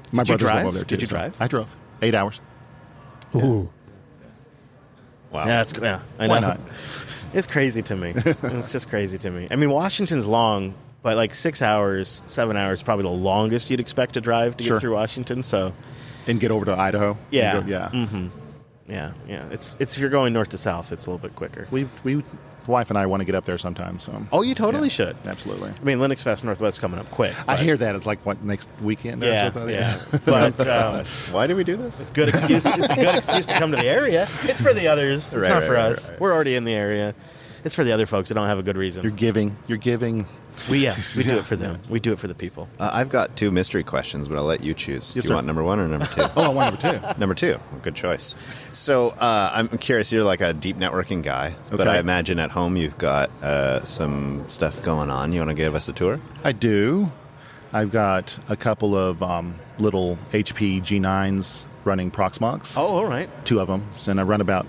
My Did you brothers live drive? over there too. Did you so drive? I drove 8 hours. Ooh. Wow. Yeah, I know. Why not? It's crazy to me. It's just crazy to me. I mean, Washington's long, but like 6 hours, 7 hours, probably the longest you'd expect to drive to Sure. get through Washington. So, And get over to Idaho. yeah, And go- yeah. It's if you're going north to south, it's a little bit quicker. We wife and I want to get up there sometime. So. Oh, you totally Yeah, should. Absolutely. I mean, Linux Fest Northwest coming up quick. I but- hear that it's like what next weekend? Or Yeah, something? yeah. But Why do we do this? it's a good excuse. It's a good excuse to come to the area. It's for the others. It's Right, not right, for right, us. right. We're already in the area. It's for the other folks that don't have a good reason. You're giving. We do it for them. We do it for the people. I've got 2 mystery questions, but I'll let you choose. Yes, you sir. want number 1 or number 2? Oh, I want number 2. Number 2. Good choice. So I'm curious. You're like a deep networking guy, but Okay. I imagine at home you've got some stuff going on. You want to give us a tour? I do. I've got a couple of little HP G9s running Proxmox. Oh, all right. 2 of them. And I run about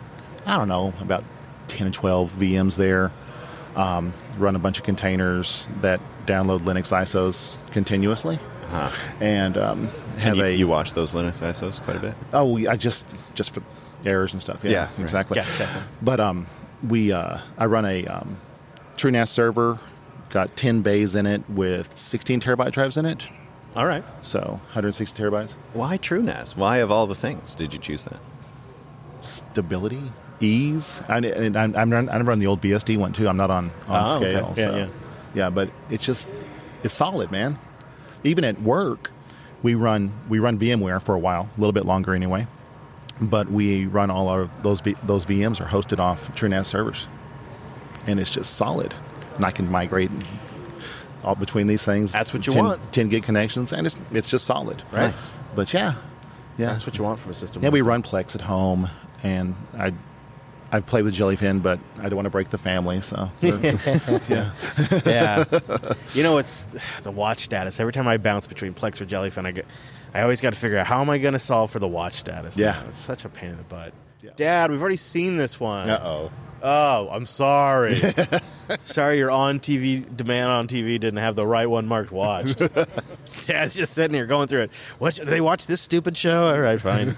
10 and 12 VMs there. Run a bunch of containers that download Linux ISOs continuously. And have And you watch those Linux ISOs quite a bit? I just for errors and stuff. Yeah, right. Exactly. Gotcha. But I run a TrueNAS server, got 10 bays in it with 16 terabyte drives in it. All right. So 160 terabytes. Why TrueNAS? Why of all the things did you choose that? Stability, ease. I'm running the old BSD one too. I'm not on okay. scale. Yeah, so. Yeah, but it's solid, man. Even at work, we run VMware for a while, a little bit longer anyway. But we run all our those VMs are hosted off TrueNAS servers, and it's just solid. And I can migrate all between these things. That's what you 10 want. 10 gig connections, and it's just solid, right? Nice. But yeah. That's what you want from a system. Yeah, we run Plex at home, and I play with Jellyfin, but I don't want to break the family, so yeah. Yeah. You know, it's the watch status. Every time I bounce between Plex or Jellyfin, I always got to figure out how am I going to solve for the watch status. Yeah. now. It's such a pain in the butt. Yeah. Dad, we've already seen this one. Uh-oh. Oh, I'm sorry. Sorry, your demand on TV didn't have the right one marked watched. Dad's just sitting here going through it. What, do they watch this stupid show? All right, fine.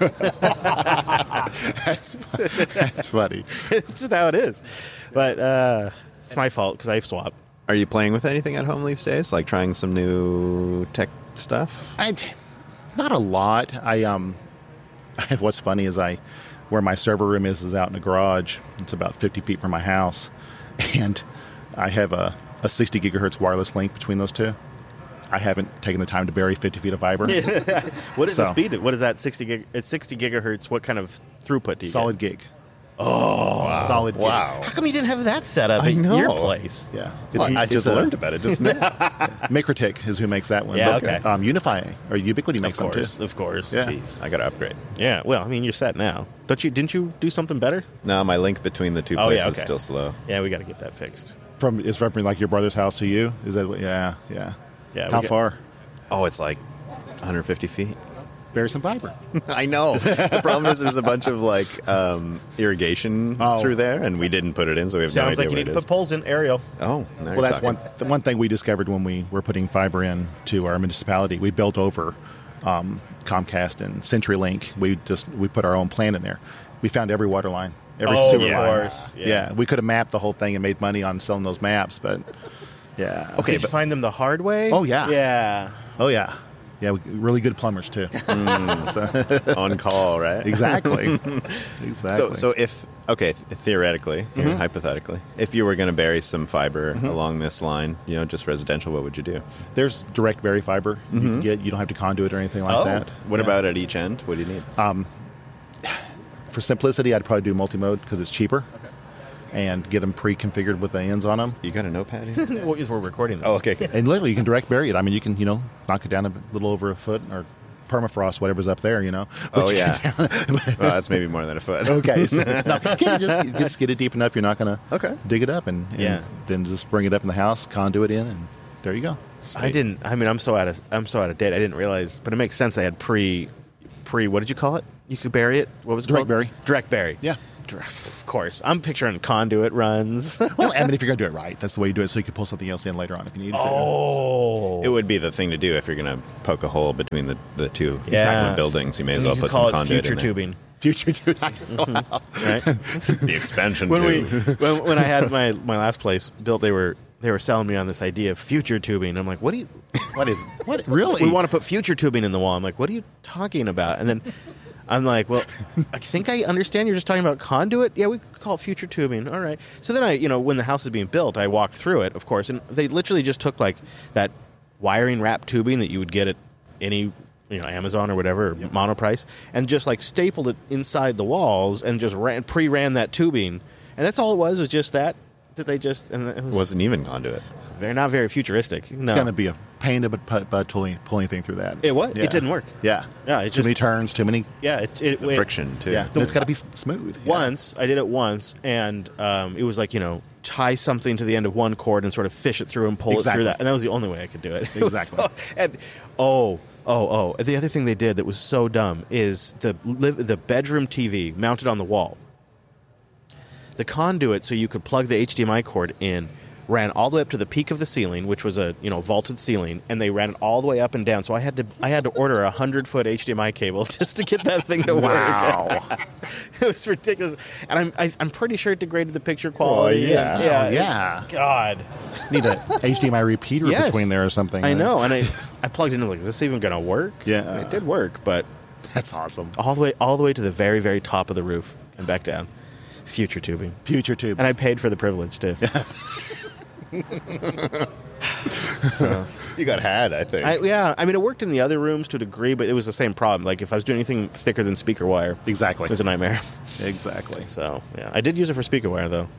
That's funny. It's just how it is. But it's my fault because I swap. Are you playing with anything at home these days? Like trying some new tech stuff? Not a lot. What's funny is where my server room is out in the garage. It's about 50 feet from my house, and I have a 60 gigahertz wireless link between those two. I haven't taken the time to bury 50 feet of fiber. What is the So- speed? What is that? 60 gigahertz. What kind of throughput do you Solid get? gig. Oh, solid gig. Wow. How come you didn't have that set up I at know. your place? Yeah. Well, I just learned about it just now. Mikrotik is who makes that one. Yeah, But, okay. Unify or Ubiquity makes them too. Of course. Yeah. Jeez, I got to upgrade. Yeah. Well, I mean, you're set now. Didn't you do something better? No, my link between the two Oh, places yeah, is okay. still slow. Yeah, we got to get that fixed. From like your brother's house to you? Is that what? Yeah. Yeah, How we far? Oh, it's like 150 feet. Bury some fiber. I know. The problem is there's a bunch of like irrigation through there, and we didn't put it in, so we have no Sounds idea like you what need it to is. put poles in Ariel. Oh, now Well, you're that's talking. the one thing we discovered when we were putting fiber in to our municipality. We built over Comcast and CenturyLink. We put our own plant in there. We found every water line, every Oh, sewer of line. course. Yeah, we could have mapped the whole thing and made money on selling those maps, but yeah. Okay, Did you find them the hard way? Oh, yeah. Yeah. Oh yeah, yeah. Really good plumbers too. On call, right? Exactly. Exactly. So if theoretically, here, hypothetically, if you were going to bury some fiber along this line, just residential, what would you do? there's direct bury fiber you can get. You don't have to conduit or anything like that. What Yeah. about at each end? What do you need? For simplicity, I'd probably do multi-mode because it's cheaper, and get them pre-configured with the ends on them. You got a notepad here? Well, we're recording this. Oh, okay. And literally, you can direct bury it. I mean, you can, knock it down a little over a foot or permafrost, whatever's up there, But Oh, you yeah. can Well, that's maybe more than a foot. Okay. So, no, can you just get it deep enough you're not going to Okay. dig it up and Yeah. then just bring it up in the house, conduit in, and there you go. I didn't. I mean, I'm so out of date. I didn't realize, but it makes sense. I had pre. What did you call it? You could bury it. What was it Direct called? bury. Direct bury. Yeah. Of course. I'm picturing conduit runs. Well, I mean, if you're going to do it right, that's the way you do it, so you can pull something else in later on if you need to. Oh. It would be the thing to do if you're going to poke a hole between the two Yeah. buildings. You may as You well could put call some it conduit future in there. tubing. Future tube. Right? The expansion when tube. when I had my last place built, they were selling me on this idea of future tubing. I'm like, what Really? we want to put future tubing in the wall. I'm like, what are you talking about? And then I'm like, well, I think I understand you're just talking about conduit. Yeah, we could call it future tubing. All right. So then when the house is being built, I walked through it, of course, and they literally just took like that wiring wrap tubing that you would get at any Amazon or whatever, or Monoprice, and just like stapled it inside the walls and just pre-ran that tubing. And that's all it was just that they just... And it Wasn't even conduit. they're not very futuristic. No. It's going to be a pain to put pulling anything through that. It was? Yeah. It didn't work. Yeah. Yeah, it too many turns, too many... Yeah, The friction, too. Yeah, and it's got to be smooth. Yeah. Once, I did it once, and it was like, tie something to the end of one cord and sort of fish it through and pull it Exactly. through that. And that was the only way I could do it. It was Exactly. and the other thing they did that was so dumb is the bedroom TV mounted on the wall. The conduit, so you could plug the HDMI cord in, ran all the way up to the peak of the ceiling, which was a vaulted ceiling, and they ran it all the way up and down. So I had to order a 100-foot HDMI cable just to get that thing to work. Wow. It was ridiculous, and I'm pretty sure it degraded the picture quality. yeah. and- yeah, Oh, yeah. God. Need a HDMI repeater Yes. between there or something. I know, and I plugged in and like, is this even going to work? Yeah. And it did work, but That's awesome. all the way to the very, very top of the roof and back down. Future tubing, Future tube. and I paid for the privilege too. So, You got had, I think. I mean, it worked in the other rooms to a degree, but it was the same problem. Like if I was doing anything thicker than speaker wire, Exactly. it was a nightmare. Exactly. So yeah, I did use it for speaker wire though.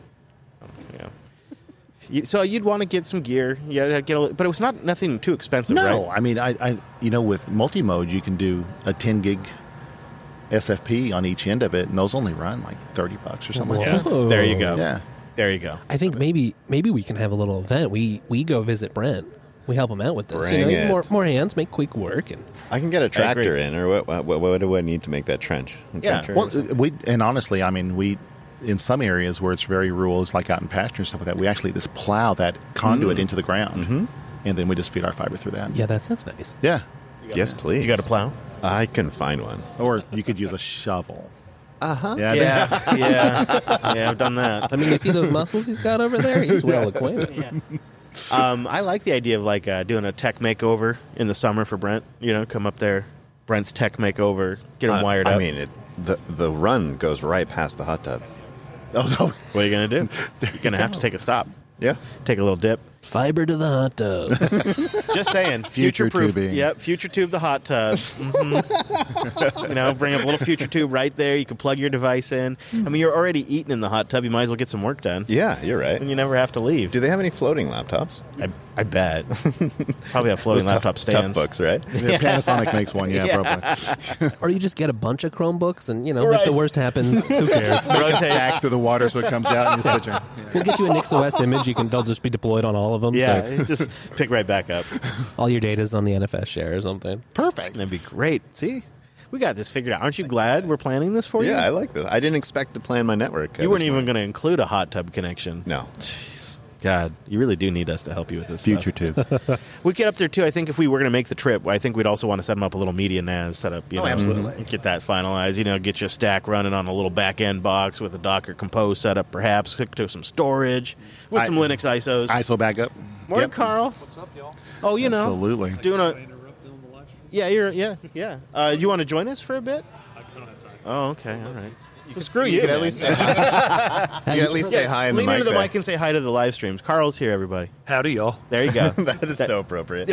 Yeah. So you'd want to get some gear, but it was nothing too expensive, No, right? I mean, I with multi-mode, you can do a 10 gig SFP on each end of it, and those only run like $30 or something like that. Whoa. There you go. Yeah. There you go. I think maybe we can have a little event. We go visit Brent. We help him out with this. Bring it. More hands make quick work. And I can get a tractor agree. in, or what do I need to make that trench? A Yeah. trencher? Well, and honestly, I mean, in some areas where it's very rural, it's like out in pasture and stuff like that, we actually just plow that conduit into the ground, and then we just feed our fiber through that. yeah, that sounds nice. Yeah. Yes, please. You got a plow? I can find one. Or you could use a shovel. Uh-huh. Yeah. Yeah, I've done that. I mean, you see those muscles he's got over there? He's well acquainted. I like the idea of like doing a tech makeover in the summer for Brent. Come up there, Brent's tech makeover, get him wired up. I mean, the run goes right past the hot tub. Oh, no. what are you gonna do? You're gonna have to take a stop, Yeah. take a little dip. Fiber to the hot tub. Just saying, Future future-proof. tubing. Yep, future tube the hot tub. Bring up a little future tube right there. You can plug your device in. I mean, you're already eating in the hot tub. You might as well get some work done, Yeah, you're right. and you never have to leave. Do they have any floating laptops? I bet. Probably have floating Those laptop tough stands. books, right? Yeah, Panasonic makes one, probably. Or you just get a bunch of Chromebooks and, if Right. the worst happens, who cares? Stack through the water so it comes out and you just put your... We'll get you a NixOS image. They'll just be deployed on all of them. Yeah, So just pick right back up. all your data's on the NFS share or something. Perfect. That'd be great. See, we got this figured out. Aren't you glad we're planning this for you? Yeah, I like this. I didn't expect to plan my network. You weren't even going to include a hot tub connection. No. God, you really do need us to help you with this Future stuff. tube. We'd get up there, too. I think if we were going to make the trip, I think we'd also want to set them up a little media NAS setup. Absolutely. Get that finalized. Get your stack running on a little back-end box with a Docker Compose setup, perhaps, hooked to some storage with some Linux ISOs. ISO backup. Morning, Carl. What's up, y'all? Oh, Absolutely. doing a... Interrupt on the live stream? Yeah. You want to join us for a bit? I don't have time. Oh, okay. All right. Screw you, You could man. at least say hi. You could at least say Yes, hi in the lean mic. into the there. mic and say hi to the live streams. Carl's here, everybody. Howdy, y'all. There you go. That is so appropriate.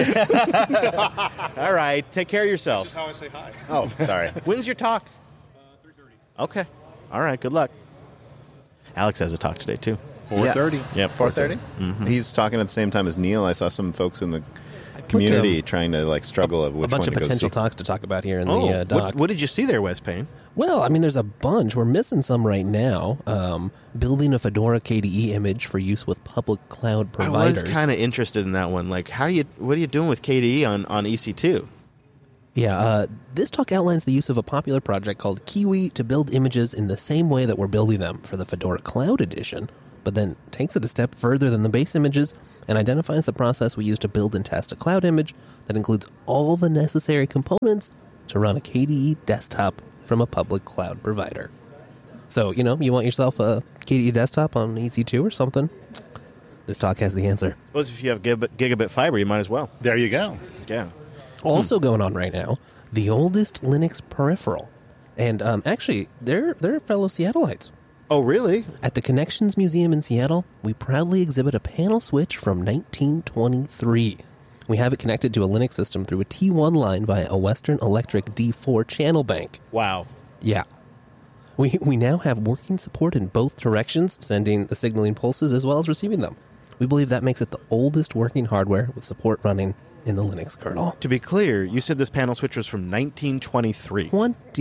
All right. Take care of This yourself. is how I say hi. Oh, sorry. When's your talk? 3:30. Okay. All right. Good luck. Alex has a talk today, too. 4:30. Yep. 4:30. He's talking at the same time as Neil. I saw some folks in the community trying to struggle of A which bunch one of to go potential see. talks to talk about here in Oh, the doc. what did you see there, Wes Payne? Well, I mean, there's a bunch. We're missing some right now. Building a Fedora KDE image for use with public cloud providers. I was kind of interested in that one. Like, what are you doing with KDE on EC2? Yeah, this talk outlines the use of a popular project called Kiwi to build images in the same way that we're building them for the Fedora Cloud Edition, but then takes it a step further than the base images and identifies the process we use to build and test a cloud image that includes all the necessary components to run a KDE desktop from a public cloud provider. So, you want yourself a KDE desktop on EC2 or something? This talk has the answer. Suppose if you have gigabit fiber, you might as well. There you go. Yeah. Also going on right now, the oldest Linux peripheral. And actually, they're fellow Seattleites. Oh, really? At the Connections Museum in Seattle, we proudly exhibit a panel switch from 1923. We have it connected to a Linux system through a T1 line via a Western Electric D4 channel bank. Wow. Yeah. We now have working support in both directions, sending the signaling pulses as well as receiving them. We believe that makes it the oldest working hardware with support running in the Linux kernel. To be clear, you said this panel switch was from 1923.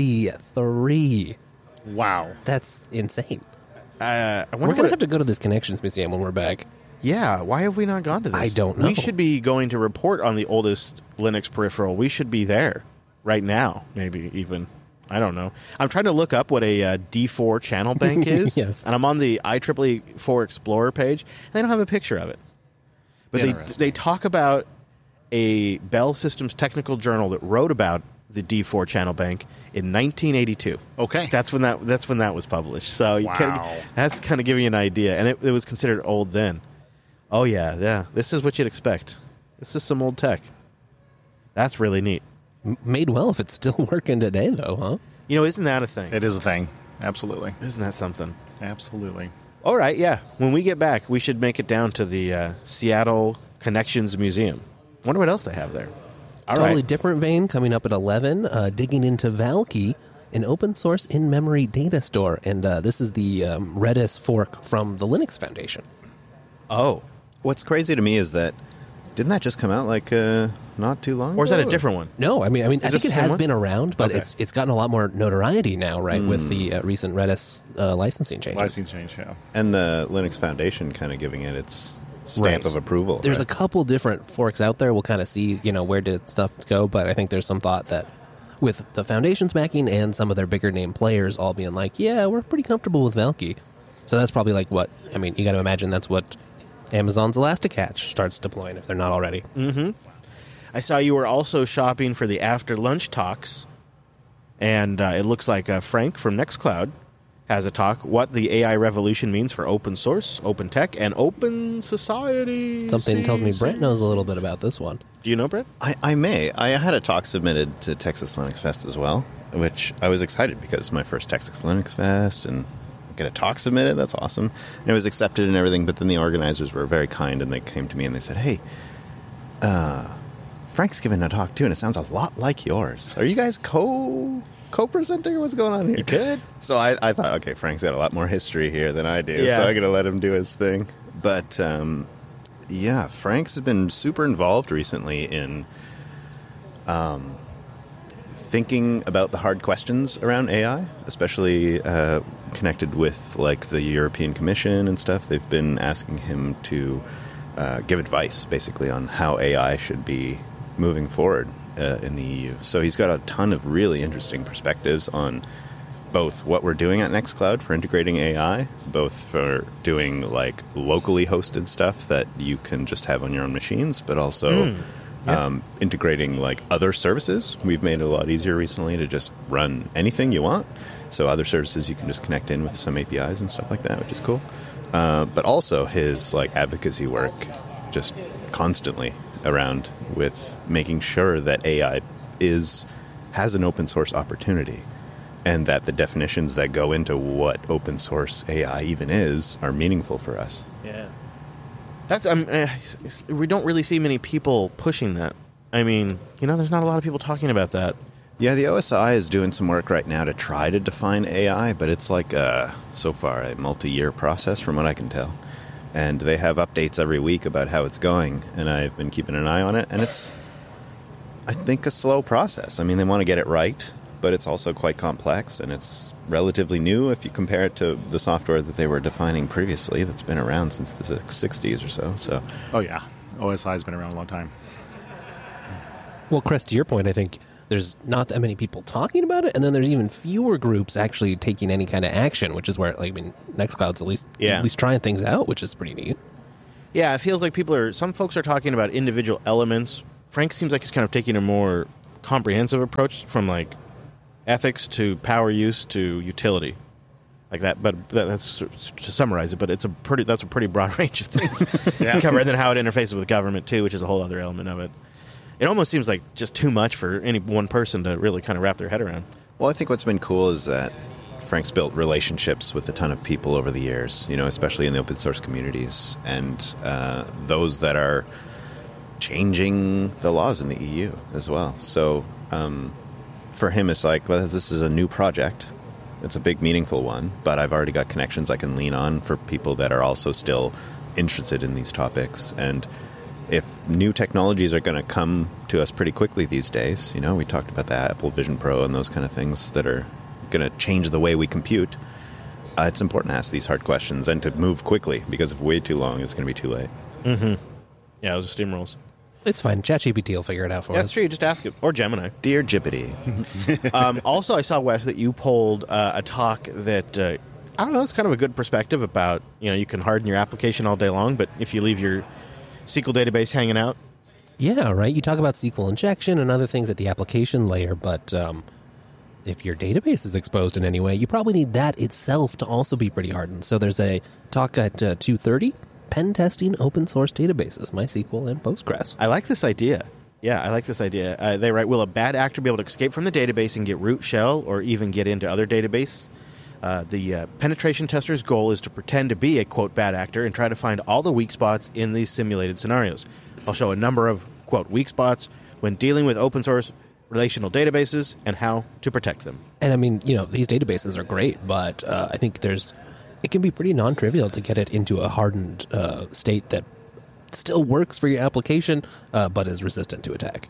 23. Wow. That's insane. I We're wonder going to have to go to this Connections Museum when we're back. Yeah, why have we not gone to this? I don't know. We should be going to report on the oldest Linux peripheral. We should be there right now, maybe even. I don't know. I'm trying to look up what a D4 channel bank is. Yes. And I'm on the IEEE 4 Explorer page, and they don't have a picture of it. But they talk about a Bell Systems technical journal that wrote about the D4 channel bank in 1982. Okay. That's when that was published. So Wow. that's kind of giving you an idea. And it was considered old then. Oh, yeah. This is what you'd expect. This is some old tech. That's really neat. Made well if it's still working today, though, huh? Isn't that a thing? It is a thing. Absolutely. Isn't that something? Absolutely. All right, yeah. When we get back, we should make it down to the Seattle Connections Museum. Wonder what else they have there. All Totally right. different vein coming up at 11, digging into Valkey, an open source in-memory data store. And this is the Redis fork from the Linux Foundation. Oh. What's crazy to me is that didn't that just come out not too long ago? Or is that a different one? No, I think this it the same has one? been around, but Okay. it's gotten a lot more notoriety now, right, with the recent Redis licensing changes. Licensing change, yeah. And the Linux Foundation kind of giving it its stamp Right. of approval. There's right? a couple different forks out there. We'll kind of see, where did stuff go, but I think there's some thought that with the Foundation's backing and some of their bigger name players all being like, yeah, we're pretty comfortable with Valkey. So that's probably like what, you got to imagine that's what Amazon's Elasticatch starts deploying if they're not already. I saw you were also shopping for the after lunch talks, and it looks like Frank from Nextcloud has a talk, what the AI revolution means for open source, open tech, and open society. Something tells me Brett knows a little bit about this one. Do you know, Brett? I may. I had a talk submitted to Texas Linux Fest as well, which I was excited because it's my first Texas Linux Fest and get a talk submitted. That's awesome. And it was accepted and everything, but then the organizers were very kind and they came to me and they said, hey, Frank's giving a talk too and it sounds a lot like yours. Are you guys co-presenting? What's going on here? You could. So I thought, okay, Frank's got a lot more history here than I do, Yeah. so I'm going to let him do his thing. But, yeah, Frank's has been super involved recently in thinking about the hard questions around AI, especially connected with, the European Commission and stuff. They've been asking him to give advice, basically, on how AI should be moving forward in the EU. So he's got a ton of really interesting perspectives on both what we're doing at Nextcloud for integrating AI, both for doing locally hosted stuff that you can just have on your own machines, but also integrating other services. We've made it a lot easier recently to just run anything you want. So other services you can just connect in with some APIs and stuff like that, which is cool. But also his advocacy work just constantly around with making sure that AI has an open source opportunity and that the definitions that go into what open source AI even is are meaningful for us. Yeah. That's we don't really see many people pushing that. There's not a lot of people talking about that. Yeah, the OSI is doing some work right now to try to define AI, but it's so far a multi-year process from what I can tell. And they have updates every week about how it's going, and I've been keeping an eye on it, and it's, I think, a slow process. They want to get it right, but it's also quite complex, and it's relatively new if you compare it to the software that they were defining previously that's been around since the 60s or so. Oh, yeah. OSI has been around a long time. Well, Chris, to your point, I think there's not that many people talking about it, and then there's even fewer groups actually taking any kind of action, which is where, like, I mean, Nextcloud's at least trying things out, which is pretty neat. Yeah, it feels like some folks are talking about individual elements. Frank seems like he's kind of taking a more comprehensive approach from, like, ethics to power use to utility. Like that, but that's to summarize it. But that's a pretty broad range of things cover, and then how it interfaces with government too, which is a whole other element of it. It almost seems like just too much for any one person to really kind of wrap their head around. Well, I think what's been cool is that Frank's built relationships with a ton of people over the years, especially in the open source communities, and those that are changing the laws in the EU as well. So for him, it's like, well, this is a new project. It's a big, meaningful one, but I've already got connections I can lean on for people that are also still interested in these topics. And if new technologies are going to come to us pretty quickly these days, we talked about the Apple Vision Pro and those kind of things that are going to change the way we compute, it's important to ask these hard questions and to move quickly, because if way too long, it's going to be too late. Mm-hmm. Yeah, those are steamrolls. It's fine. ChatGPT will figure it out for us. That's true. You just ask it. Or Gemini. Dear Jippity. Also, I saw, Wes, that you pulled a talk that, I don't know, it's kind of a good perspective about, you can harden your application all day long, but if you leave your SQL database hanging out. Yeah, right. You talk about SQL injection and other things at the application layer, but if your database is exposed in any way, you probably need that itself to also be pretty hardened. So there's a talk at 2:30. Pen testing open source databases, MySQL and Postgres. I like this idea. Yeah, I like this idea. They write, will a bad actor be able to escape from the database and get root shell or even get into other databases? The penetration tester's goal is to pretend to be a, quote, bad actor and try to find all the weak spots in these simulated scenarios. I'll show a number of, quote, weak spots when dealing with open source relational databases and how to protect them. And I mean, these databases are great, but I think it can be pretty non-trivial to get it into a hardened state that still works for your application, but is resistant to attack.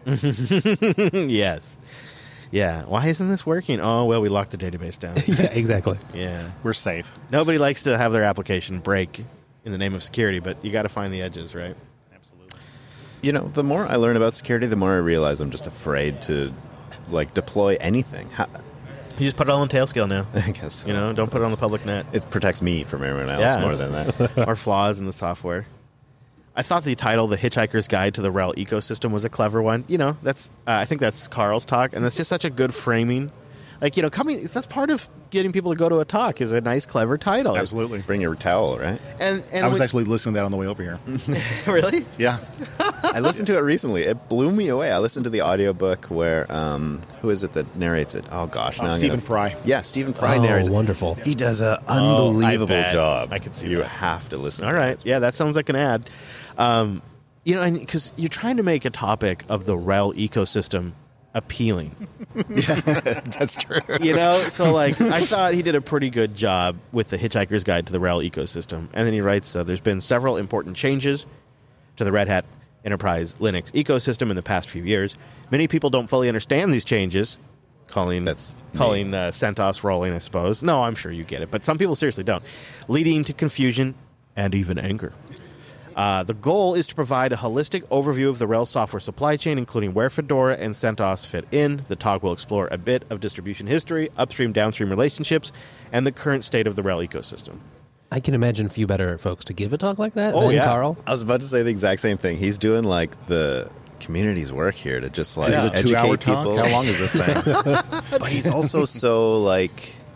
Yes. Yeah. Why isn't this working? Oh, well, we locked the database down. Yeah, exactly. Yeah. We're safe. Nobody likes to have their application break in the name of security, but you got to find the edges, right? Absolutely. The more I learn about security, the more I realize I'm just afraid to, deploy anything. You just put it all in Tailscale now. I guess so. Don't put it on the public net. It protects me from everyone else more than that. Or flaws in the software. I thought the title, The Hitchhiker's Guide to the RHEL Ecosystem, was a clever one. That's I think that's Carl's talk, and that's just such a good framing. That's part of getting people to go to a talk is a nice, clever title. Absolutely. Bring your towel, right? And I was actually listening to that on the way over here. Really? Yeah. I listened to it recently. It blew me away. I listened to the audiobook where, who is it that narrates it? Oh, gosh. Now Stephen Fry. Yeah, Stephen Fry narrates it. Wonderful. He does an unbelievable bet. job. I could see You that. have to listen All to right. it. Yeah, that sounds like an ad. And because you're trying to make a topic of the RHEL ecosystem appealing. That's true. So I thought he did a pretty good job with the Hitchhiker's Guide to the RHEL ecosystem. And then he writes, there's been several important changes to the Red Hat Enterprise Linux ecosystem in the past few years. Many people don't fully understand these changes. Calling CentOS rolling, I suppose. No, I'm sure you get it, but some people seriously don't. Leading to confusion and even anger. The goal is to provide a holistic overview of the RHEL software supply chain, including where Fedora and CentOS fit in. The talk will explore a bit of distribution history, upstream-downstream relationships, and the current state of the RHEL ecosystem. I can imagine a few better folks to give a talk like that Oh, than yeah. Carl. I was about to say the exact same thing. He's doing the community's work here to just Is it a educate 2-hour talk? people. How long is this thing? But he's also so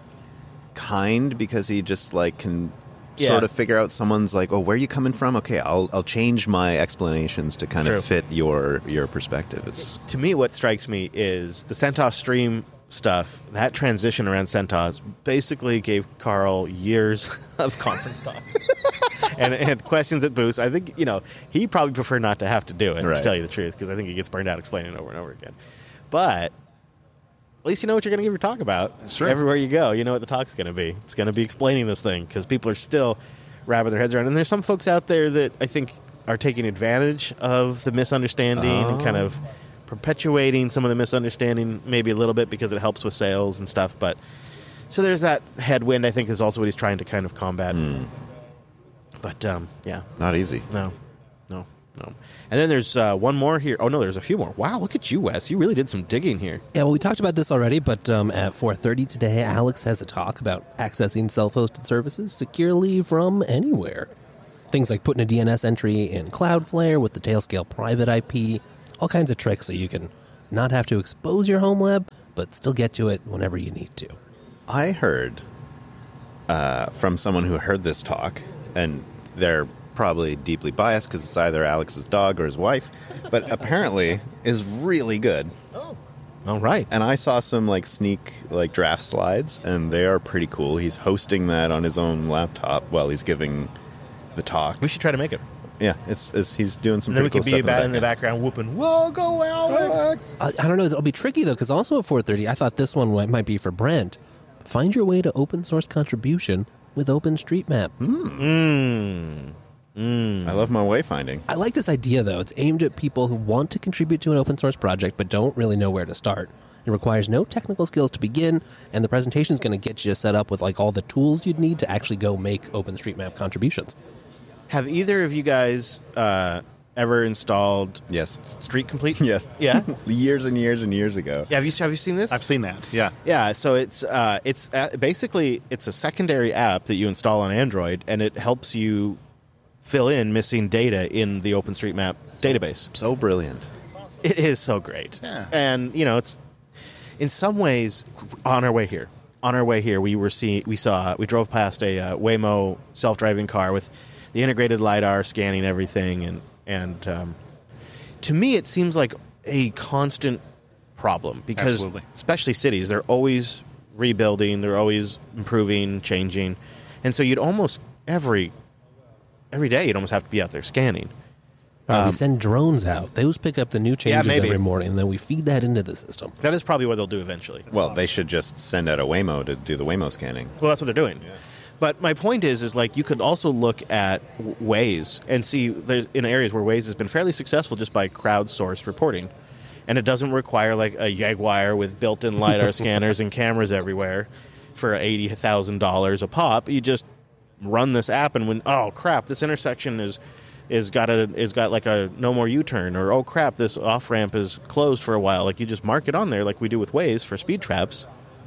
kind because he just can sort of figure out someone's where are you coming from? Okay, I'll change my explanations to kind True. of fit your perspective. It's To me, what strikes me is the CentOS stream stuff, that transition around CentOS basically gave Carl years of conference talks and questions at booths. I think, he probably preferred not to have to do it, Right. to tell you the truth, because I think he gets burned out explaining it over and over again. But at least you know what you're going to give your talk about. Sure. Everywhere you go, you know what the talk's going to be. It's going to be explaining this thing, because people are still wrapping their heads around. And there's some folks out there that I think are taking advantage of the misunderstanding and kind of perpetuating some of the misunderstanding maybe a little bit because it helps with sales and stuff. But so there's that headwind, I think, is also what he's trying to kind of combat. But, yeah. not easy. No. No. And then there's one more here. Oh, no, there's a few more. Wow, look at you, Wes. You really did some digging here. Yeah, well, we talked about this already, but at 4:30 today, Alex has a talk about accessing self-hosted services securely from anywhere. Things like putting a DNS entry in Cloudflare with the Tailscale private IP, all kinds of tricks so you can not have to expose your home lab, but still get to it whenever you need to. I heard from someone who heard this talk, and they're probably deeply biased because it's either Alex's dog or his wife, but apparently is really good. All right. And I saw some sneak draft slides, and they are pretty cool. He's hosting that on his own laptop while he's giving the talk. We should try to make it. Yeah, it's he's doing some And then we pretty could cool be stuff in the background whooping, "Whoa, go Alex!" I don't know. It'll be tricky, though, because also at 4:30, I thought this one might be for Brent. Find your way to open source contribution with OpenStreetMap. I love my wayfinding. I like this idea, though. It's aimed at people who want to contribute to an open source project but don't really know where to start. It requires no technical skills to begin, and the presentation is going to get you set up with all the tools you'd need to actually go make OpenStreetMap contributions. Have either of you guys ever installed Yes. Street Complete? Yes. Yeah? Years and years and years ago. Yeah, have you seen this? I've seen that. Yeah. Yeah, so it's basically it's a secondary app that you install on Android, and it helps you fill in missing data in the OpenStreetMap database. So brilliant. It is so great. Yeah. And, it's in some ways on our way here. On our way here, we drove past a Waymo self-driving car with the integrated LiDAR scanning everything, and to me it seems like a constant problem because Absolutely. especially cities, they're always rebuilding, they're always improving, changing, and so you'd almost every day you'd almost have to be out there scanning. We send drones out. Those pick up the new changes maybe. every morning, and then we feed that into the system. That is probably what they'll do eventually. Well, they should just send out a Waymo to do the Waymo scanning. Well, that's what they're doing. But my point is you could also look at Waze and see there's in areas where Waze has been fairly successful just by crowdsourced reporting, and it doesn't require a Jaguar with built-in LiDAR scanners and cameras everywhere for $80,000 a pop. You just run this app, and when this intersection is got a no more U-turn, or oh crap, this off ramp is closed for a while. You just mark it on there like we do with Waze for speed traps.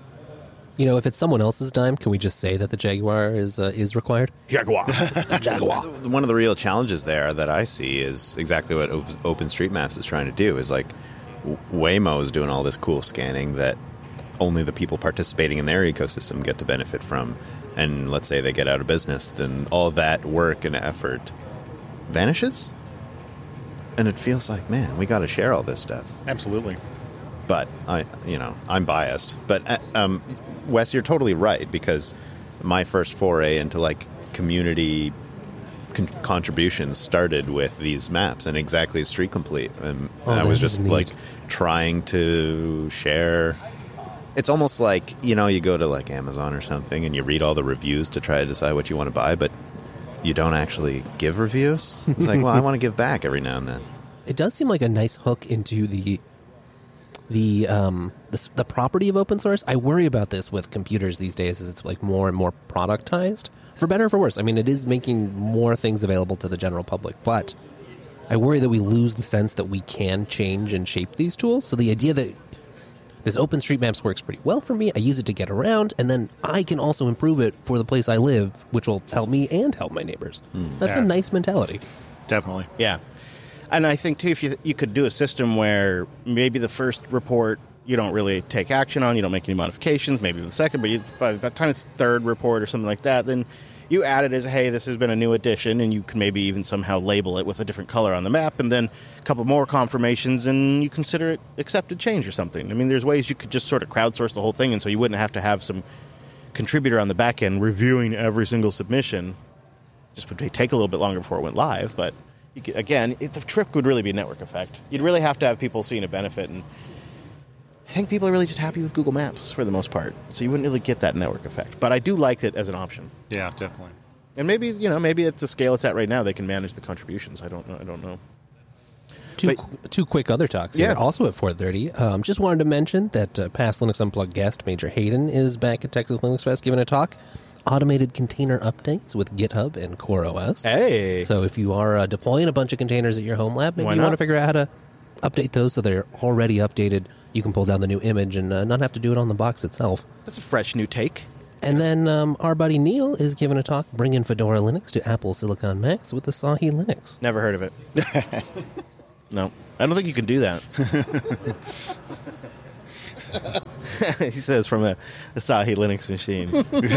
If it's someone else's dime, can we just say that the Jaguar is required? Jaguar. Jaguar. One of the real challenges there that I see is exactly what OpenStreetMaps is trying to do. Is Waymo is doing all this cool scanning that only the people participating in their ecosystem get to benefit from. And let's say they get out of business, then all that work and effort vanishes. And it feels like, man, we got to share all this stuff. Absolutely. But I'm biased. But Wes, you're totally right, because my first foray into community contributions started with these maps and exactly as Street Complete. And I was just trying to share. It's almost like, you go to Amazon or something and you read all the reviews to try to decide what you want to buy, but you don't actually give reviews. It's well, I want to give back every now and then. It does seem like a nice hook into the property of open source. I worry about this with computers these days as it's more and more productized, for better or for worse. I mean, it is making more things available to the general public, but I worry that we lose the sense that we can change and shape these tools. So the idea that this OpenStreetMaps works pretty well for me, I use it to get around, and then I can also improve it for the place I live, which will help me and help my neighbors. That's a nice mentality. Definitely. Yeah. And I think, too, if you could do a system where maybe the first report you don't really take action on, you don't make any modifications, maybe the second, but by the time it's the third report or something like that, then you add it as, hey, this has been a new addition, and you can maybe even somehow label it with a different color on the map, and then a couple more confirmations, and you consider it accepted change or something. I mean, there's ways you could just sort of crowdsource the whole thing, and so you wouldn't have to have some contributor on the back end reviewing every single submission. Just would take a little bit longer before it went live, but the trick would really be a network effect. You'd really have to have people seeing a benefit, and I think people are really just happy with Google Maps for the most part, so you wouldn't really get that network effect. But I do like it as an option. Yeah, definitely. And maybe at the scale it's at right now, they can manage the contributions. I don't know. Two quick other talks here, also at 4:30. Just wanted to mention that past Linux Unplugged guest, Major Hayden, is back at Texas Linux Fest giving a talk automated container updates with GitHub and CoreOS. Hey. So if you are deploying a bunch of containers at your home lab, maybe Why you want not? to figure out how to update those so they're already updated. You can pull down the new image and not have to do it on the box itself. That's a fresh new take. And then our buddy Neil is giving a talk bringing Fedora Linux to Apple Silicon Macs with the Sahi Linux. Never heard of it. No. I don't think you can do that. He says from a Asahi Linux machine.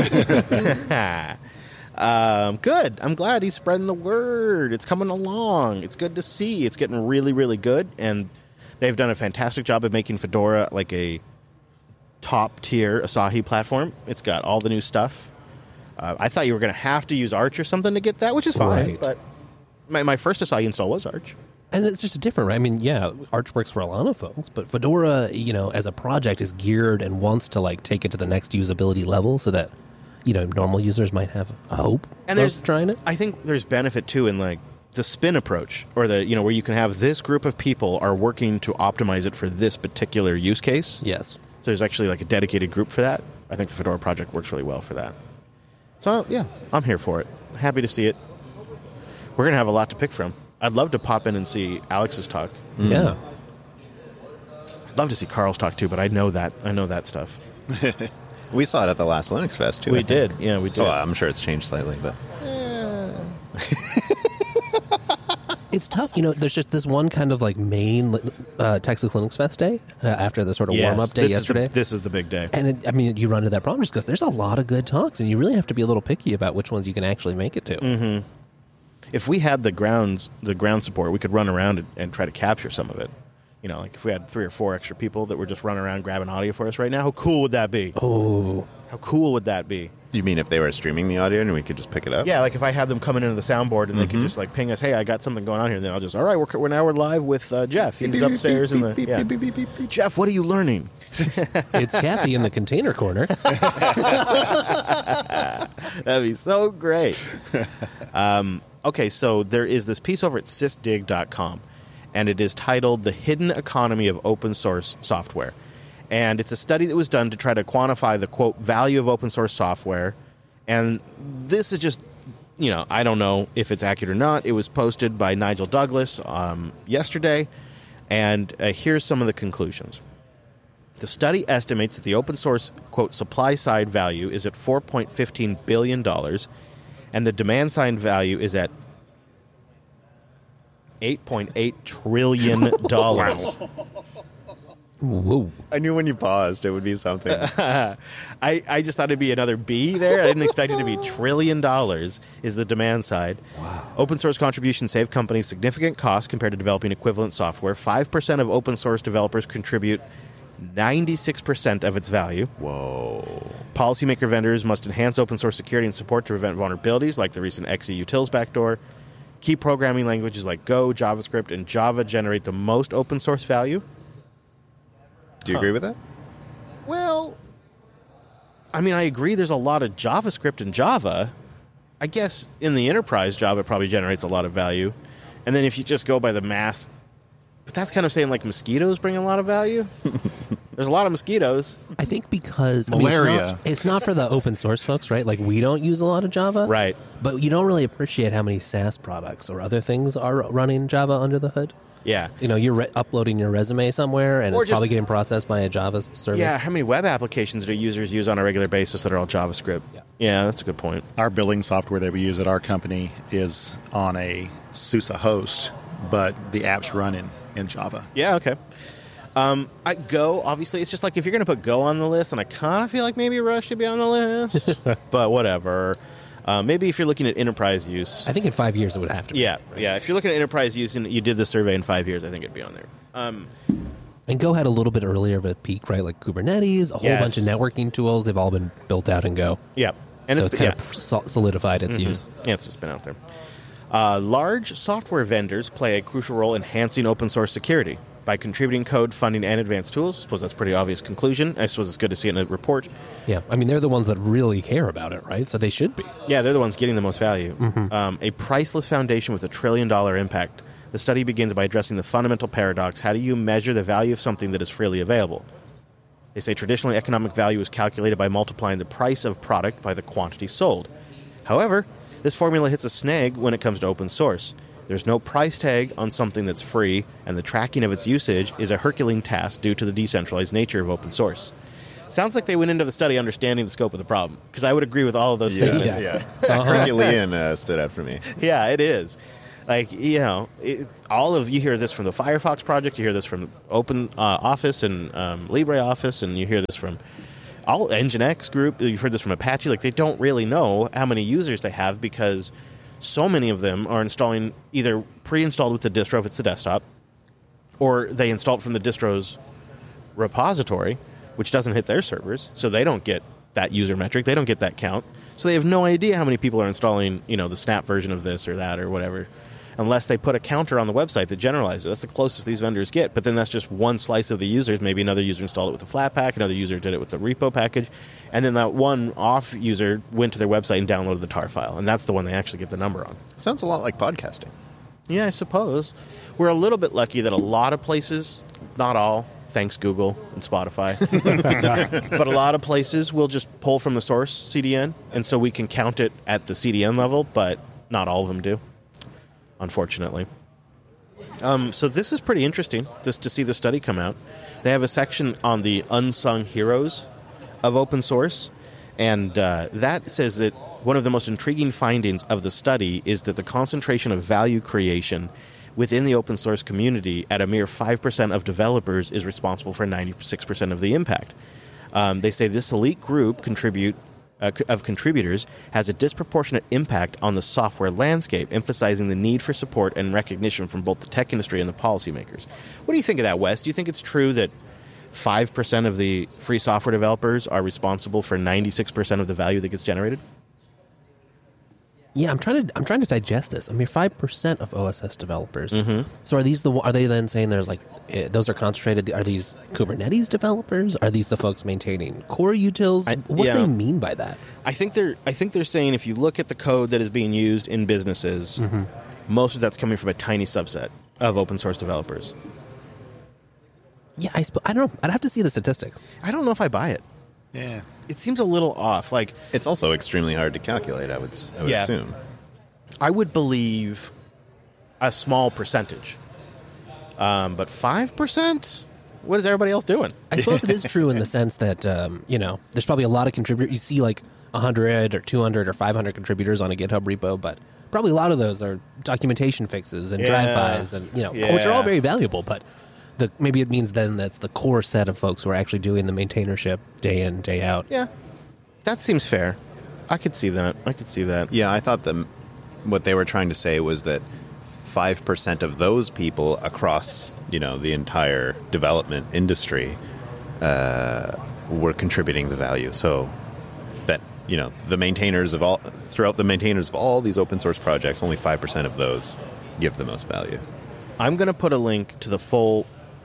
Good. I'm glad he's spreading the word. It's coming along. It's good to see. It's getting really, really good. And they've done a fantastic job of making Fedora like a top-tier Asahi platform. It's got all the new stuff. I thought you were going to have to use Arch or something to get that, which is fine. Right. But my first Asahi install was Arch. And it's just different, right? I mean, yeah, Arch works for a lot of folks, but Fedora, as a project is geared and wants to like take it to the next usability level so that, normal users might have a hope And of trying it. I think there's benefit too in like the spin approach, or the where you can have this group of people are working to optimize it for this particular use case. Yes. So there's actually like a dedicated group for that. I think the Fedora project works really well for that. So yeah, I'm here for it. Happy to see it. We're gonna have a lot to pick from. I'd love to pop in and see Alex's talk. Yeah. I'd love to see Carl's talk too, but I know that stuff. We saw it at the last Linux Fest, too. We I think. did. Yeah, we did. Oh, I'm sure it's changed slightly, but It's tough. There's just this one kind of like main Texas Linux Fest day after the sort of warm-up day yesterday. This is the big day. And you run into that problem just because there's a lot of good talks, and you really have to be a little picky about which ones you can actually make it to. Mm-hmm. If we had the ground support, we could run around and try to capture some of it. Like if we had 3 or 4 extra people that were just running around grabbing audio for us right now, how cool would that be? Oh. How cool would that be? you mean if they were streaming the audio and we could just pick it up? Yeah, like if I had them coming into the soundboard and they could just like ping us, hey, I got something going on here, and then I'll just, all right, we're live with Jeff. He's upstairs in the, yeah. Jeff, what are you learning? It's Kathy in the container corner. That'd be so great. Okay, so there is this piece over at sysdig.com, and it is titled The Hidden Economy of Open Source Software. And it's a study that was done to try to quantify the, quote, value of open source software. And this is just, you know, I don't know if it's accurate or not. It was posted by Nigel Douglas yesterday, and here's some of the conclusions. The study estimates that the open source, quote, supply side value is at $4.15 billion, and the demand side value is at $8.8 trillion. Whoa. I knew when you paused it would be something. I just thought it'd be another B there. I didn't expect it to be $1 trillion is the demand side. Wow. Open source contributions save companies significant costs compared to developing equivalent software. 5% of open source developers contribute 96% of its value. Whoa. Policymaker vendors must enhance open source security and support to prevent vulnerabilities like the recent XeUtils backdoor. Key programming languages like Go, JavaScript, and Java generate the most open source value. Do you agree with that? Well, I mean, I agree there's a lot of JavaScript in Java. I guess in the enterprise, Java probably generates a lot of value. And then if you just go by the mass, but that's kind of saying like mosquitoes bring a lot of value. There's a lot of mosquitoes. I think because Malaria. it's not for the open source folks, right? Like we don't use a lot of Java. Right. But you don't really appreciate how many SaaS products or other things are running Java under the hood. Yeah. You know, you're uploading your resume somewhere, and Or it's just- probably getting processed by a Java service. Yeah, how many web applications do users use on a regular basis that are all JavaScript? Yeah, that's a good point. Our billing software that we use at our company is on a SUSE host, but the apps run in Java. Yeah, okay. I Go, obviously, it's just like if you're going to put Go on the list, and I kind of feel like maybe Rust should be on the list, but whatever. Maybe if you're looking at enterprise use. I think in 5 years it would have to be. Yeah. If you're looking at enterprise use and you did the survey in 5 years, I think it'd be on there. And Go had a little bit earlier of a peak, right? Like Kubernetes, a whole Yes. bunch of networking tools. They've all been built out in Go. Yeah. And So it's it's kind yeah. of solidified its use. Yeah, it's just been out there. Large software vendors play a crucial role in enhancing open source security by contributing code, funding, and advanced tools. I suppose that's a pretty obvious conclusion. I suppose it's good to see it in a report. Yeah. I mean, they're the ones that really care about it, right? So they should be. Yeah, they're the ones getting the most value. A priceless foundation with $1 trillion impact. The study begins by addressing the fundamental paradox. How do you measure the value of something that is freely available? They say traditionally economic value is calculated by multiplying the price of product by the quantity sold. However, this formula hits a snag when it comes to open source. There's no price tag on something that's free, and the tracking of its usage is a Herculean task due to the decentralized nature of open source. Sounds like they went into the study understanding the scope of the problem, because I would agree with all of those statements. Yeah. Herculean stood out for me. Yeah, it is. Like, you know, you hear this from the Firefox project, you hear this from Open Office and LibreOffice, and you hear this from all Nginx group, you've heard this from Apache. Like, they don't really know how many users they have because so many of them are installing either pre-installed with the distro if it's the desktop, or they install it from the distro's repository, which doesn't hit their servers, so they don't get that user metric, they don't get that count. So they have no idea how many people are installing, you know, the Snap version of this or that or whatever, unless they put a counter on the website that generalizes it. That's the closest these vendors get, but then that's just one slice of the users. Maybe another user installed it with a Flatpak, another user did it with the repo package, and then that one off user went to their website and downloaded the tar file, and that's the one they actually get the number on. Sounds a lot like podcasting. Yeah, I suppose. We're a little bit lucky that a lot of places, not all, thanks Google and Spotify, but a lot of places will just pull from the source CDN, and so we can count it at the CDN level, but not all of them do, unfortunately. So this is pretty interesting, to see the study come out. They have a section on the unsung heroes of open source, and that says that one of the most intriguing findings of the study is that the concentration of value creation within the open source community at a mere 5% of developers is responsible for 96% of the impact. They say this elite group of contributors has a disproportionate impact on the software landscape, emphasizing the need for support and recognition from both the tech industry and the policymakers. What do you think of that, Wes? Do you think it's true that 5% of the free software developers are responsible for 96% of the value that gets generated? Yeah, I'm trying to digest this. I mean, 5% of OSS developers. Mm-hmm. So are they then saying there's like those are concentrated? Are these Kubernetes developers? Are these the folks maintaining core utils? What do they mean by that? I think they're saying if you look at the code that is being used in businesses, most of that's coming from a tiny subset of open source developers. Yeah, I don't know. I'd have to see the statistics. I don't know if I buy it. Yeah. It seems a little off. Like, It's also extremely hard to calculate, I would Yeah. assume. I would believe a small percentage. But 5%? What is everybody else doing? I suppose it is true in the sense that, there's probably a lot of contributors. You see like 100 or 200 or 500 contributors on a GitHub repo, but probably a lot of those are documentation fixes and drive-bys and, which are all very valuable, but maybe it means then that's the core set of folks who are actually doing the maintainership day in, day out. Yeah. That seems fair. I could see that. Yeah, I thought what they were trying to say was that 5% of those people across, the entire development industry were contributing the value. So that, the maintainers of all these open source projects, only 5% of those give the most value. I'm going to put a link to the full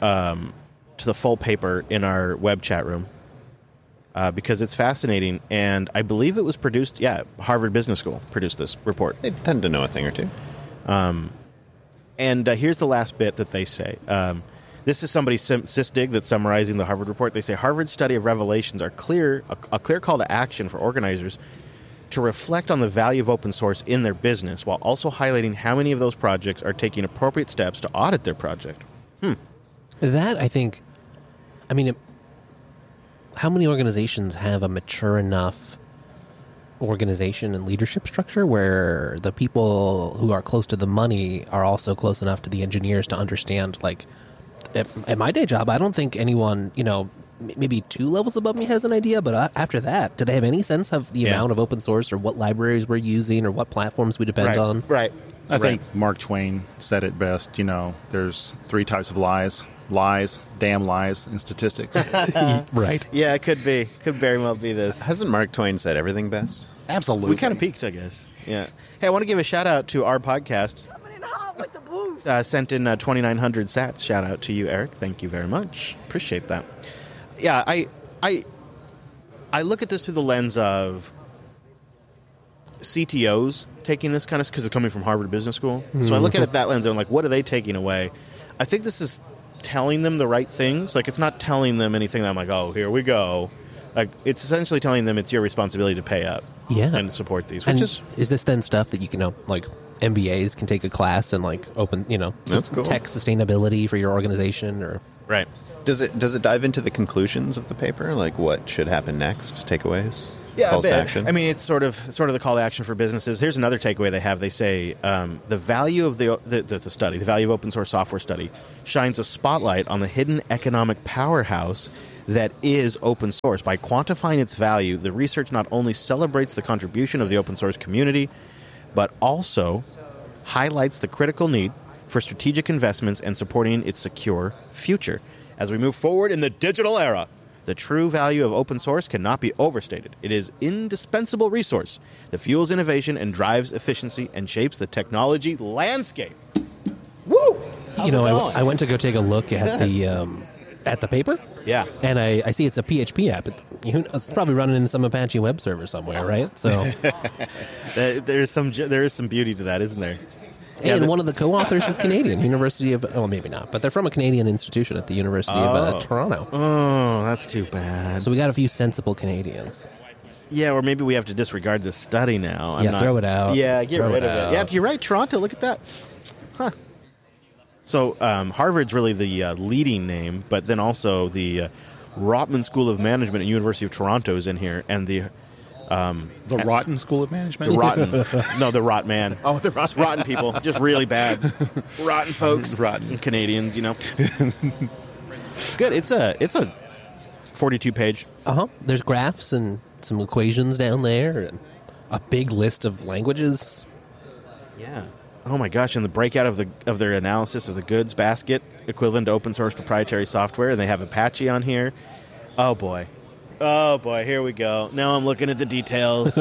paper in our web chat room because it's fascinating, and I believe it was produced. Yeah, Harvard Business School produced this report. They tend to know a thing or two. And here's the last bit that they say. This is somebody, Sysdig, that's summarizing the Harvard report. They say Harvard's study of revelations are a clear call to action for organizers to reflect on the value of open source in their business, while also highlighting how many of those projects are taking appropriate steps to audit their project. That, I think, how many organizations have a mature enough organization and leadership structure where the people who are close to the money are also close enough to the engineers to understand, like, at my day job, I don't think anyone, maybe 2 levels above me has an idea, but after that, do they have any sense of the amount of open source or what libraries we're using or what platforms we depend on? Right. I think Mark Twain said it best. There's 3 types of lies, damn lies, and statistics. Right. Yeah, it could be. Could very well be this. Hasn't Mark Twain said everything best? Absolutely. We kind of peaked, I guess. Yeah. Hey, I want to give a shout out to our podcast. Sent in 2,900 sats. Shout out to you, Eric. Thank you very much. Appreciate that. Yeah, I look at this through the lens of CTOs taking this kind of, because it's coming from Harvard Business School. So I look at it that lens and I'm like, what are they taking away? I think this is telling them the right things. Like, it's not telling them anything that I'm like, oh, here we go. Like, it's essentially telling them it's your responsibility to pay up and support these. Which And is this then stuff that you can, like, MBAs can take a class and, like, open, That's cool. tech sustainability for your organization or... right. Does it dive into the conclusions of the paper? Like what should happen next? Takeaways? Yeah, Calls a to bit. action? I mean, it's sort of the call to action for businesses. Here's another takeaway they have. They say the value of the study, the value of open source software study, shines a spotlight on the hidden economic powerhouse that is open source. By quantifying its value, the research not only celebrates the contribution of the open source community, but also highlights the critical need for strategic investments and supporting its secure future. As we move forward in the digital era, the true value of open source cannot be overstated. It is an indispensable resource that fuels innovation and drives efficiency and shapes the technology landscape. Woo! I went to go take a look at the paper. Yeah. And I see it's a PHP app. It's probably running in some Apache web server somewhere, right? So, There is some beauty to that, isn't there? and one of the co-authors is Canadian, University of... Well, maybe not, but they're from a Canadian institution at the University of Toronto. Oh, that's too bad. So we got a few sensible Canadians. Yeah, or maybe we have to disregard this study now. Throw it out. Yeah, get Throw rid it of out. it. Yeah, you're right, Toronto. Look at that. Huh. So Harvard's really the leading name, but then also the Rotman School of Management at University of Toronto is in here, and the Rotten School of Management? the Rot Man. Oh, the It's rotten people, just really bad, rotten folks, Rotten. Canadians. Good. It's a 42-page. There's graphs and some equations down there and a big list of languages. Yeah. Oh my gosh! And the breakout of their analysis of the goods basket equivalent to open source proprietary software, and they have Apache on here. Oh boy, here we go. Now I'm looking at the details.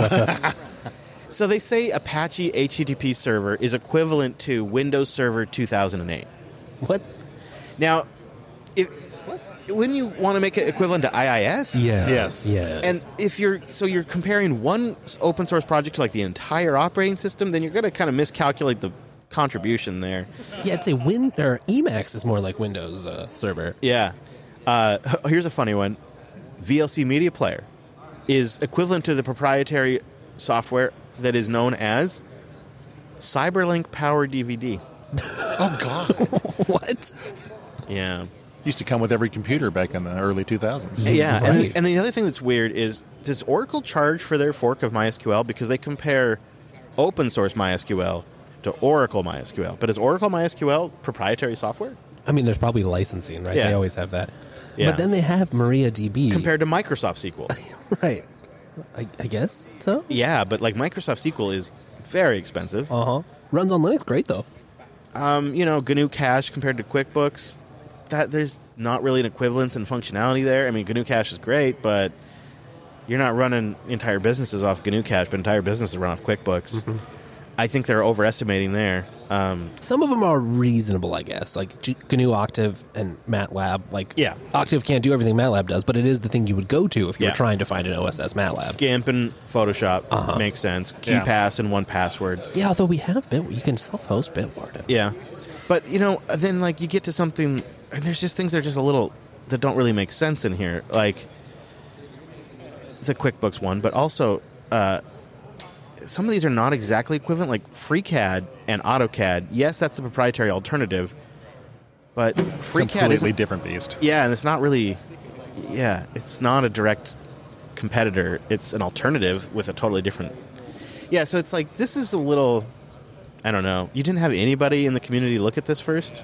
So they say Apache HTTP server is equivalent to Windows Server 2008. What? Now, wouldn't you want to make it equivalent to IIS? Yeah. Yes. Yes. And if you're comparing one open source project to like the entire operating system, then you're going to kind of miscalculate the contribution there. Yeah, I'd say Emacs is more like Windows server. Yeah. Here's a funny one. VLC Media Player is equivalent to the proprietary software that is known as Cyberlink Power DVD. Oh, God. What? Yeah. Used to come with every computer back in the early 2000s. Yeah, Right. and the other thing that's weird is, does Oracle charge for their fork of MySQL? Because they compare open source MySQL to Oracle MySQL. But is Oracle MySQL proprietary software? I mean, there's probably licensing, right? Yeah. They always have that. Yeah. But then they have MariaDB. Compared to Microsoft SQL. Right. I guess so? Yeah, but like Microsoft SQL is very expensive. Uh-huh. Runs on Linux, great, though. GNU Cache compared to QuickBooks, that there's not really an equivalence in functionality there. I mean, GNU Cache is great, but you're not running entire businesses off GNU Cache, but entire businesses run off QuickBooks. Mm-hmm. I think they're overestimating there. Some of them are reasonable, I guess, like GNU Octave and MATLAB. Like, Yeah. Octave can't do everything MATLAB does, but it is the thing you would go to if you Yeah. were trying to find an OSS MATLAB. GIMP and Photoshop makes sense. Yeah. KeyPass and 1Password. Yeah, although we have Bitward. You can self-host Bitward. Yeah. But, then like you get to something, and there's just things that are just a little, that don't really make sense in here. Like the QuickBooks one, but also some of these are not exactly equivalent, like FreeCAD and AutoCAD. Yes, that's the proprietary alternative, but FreeCAD Completely is different beast. yeah, and it's not really, it's not a direct competitor. It's an alternative with a totally different. Yeah, so it's like this is a little, I don't know. You didn't have anybody in the community look at this first?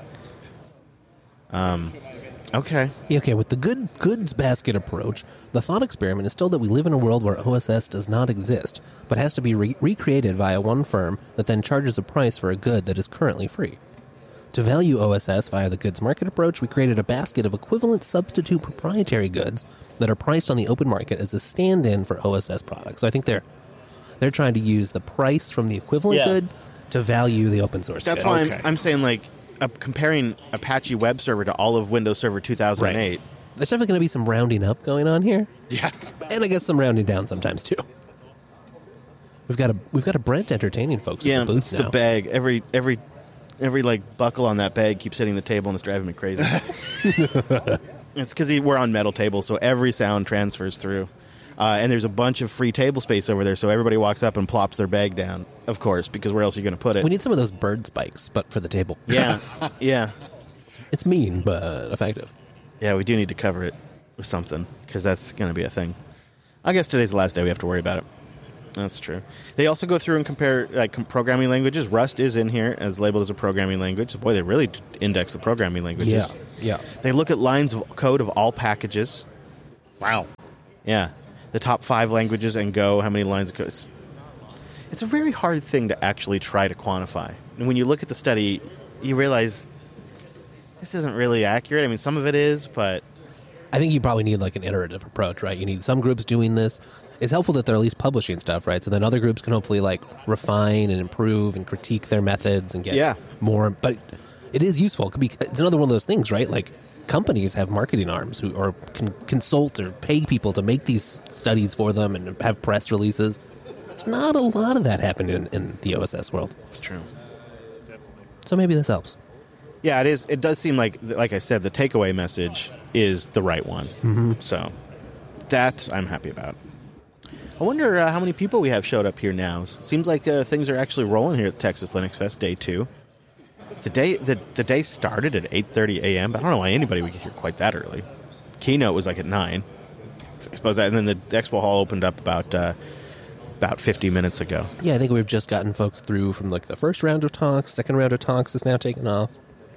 Okay. Yeah, okay, with the goods basket approach, the thought experiment is still that we live in a world where OSS does not exist, but has to be recreated via one firm that then charges a price for a good that is currently free. To value OSS via the goods market approach, we created a basket of equivalent substitute proprietary goods that are priced on the open market as a stand-in for OSS products. So I think they're trying to use the price from the equivalent Yeah. good to value the open source That's good. why Okay. I'm saying, like, comparing Apache Web Server to all of Windows Server 2008. There's definitely going to be some rounding up going on here. Yeah. And I guess some rounding down sometimes too. We've got a Brent entertaining folks Yeah, at the booth it's now. the bag. Every Every like buckle on that bag keeps hitting the table and it's driving me crazy. It's because we're on metal tables, so every sound transfers through. And there's a bunch of free table space over there, so everybody walks up and plops their bag down, of course, because where else are you going to put it? We need some of those bird spikes, but for the table. Yeah, yeah. It's mean, but effective. Yeah, we do need to cover it with something, because that's going to be a thing. I guess today's the last day we have to worry about it. That's true. They also go through and compare programming languages. Rust is in here as labeled as a programming language. Boy, they really index the programming languages. Yeah. They look at lines of code of all packages. Wow. Yeah. The top 5 languages and Go, how many lines of code. It's a very hard thing to actually try to quantify. And when you look at the study, you realize this isn't really accurate. I mean, some of it is, but... I think you probably need like an iterative approach, right? You need some groups doing this. It's helpful that they're at least publishing stuff, right? So then other groups can hopefully like refine and improve and critique their methods and get more. But it is useful because it's another one of those things, right? Like companies have marketing arms who or can consult or pay people to make these studies for them and have press releases. It's not a lot of that happening in the OSS world. It's true. So maybe this helps. Yeah, it is. It does seem like I said, the takeaway message is the right one. Mm-hmm. So that I'm happy about. I wonder how many people we have showed up here now. Seems like things are actually rolling here at Texas Linux Fest Day 2. The day started at 8:30 a.m., but I don't know why anybody would get here quite that early. Keynote was like at 9. So I suppose that, and then the expo hall opened up about 50 minutes ago. Yeah, I think we've just gotten folks through from like the first round of talks. Second round of talks is now taken off.